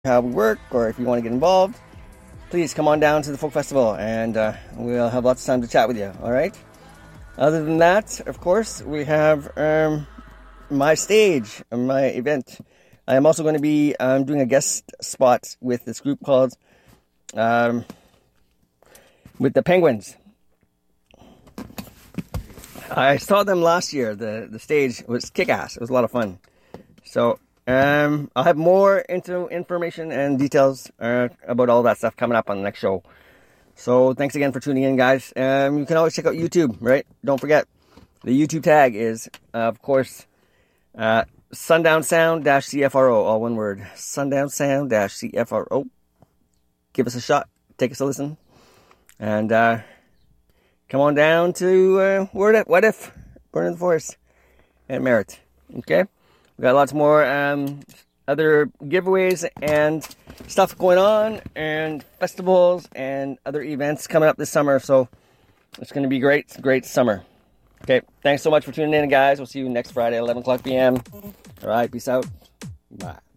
how we work, or if you want to get involved, please come on down to the folk festival, and we'll have lots of time to chat with you. All right. Other than that, of course, we have my stage, my event. I am also going to be doing a guest spot with this group called with the Penguins. I saw them last year. The stage was kick-ass. It was a lot of fun. So I'll have more information and details about all that stuff coming up on the next show. So thanks again for tuning in, guys. You can always check out YouTube, right? Don't forget, the YouTube tag is, of course, Sundown Sound-CFRO, all one word. Sundown Sound-CFRO. Give us a shot. Take us a listen. And come on down to What If? Burn in the Forest and Merritt. Okay? We got lots more other giveaways and stuff going on, and festivals and other events coming up this summer. So it's going to be great summer. Okay, thanks so much for tuning in, guys. We'll see you next Friday at 11 o'clock p.m. All right, peace out. Bye.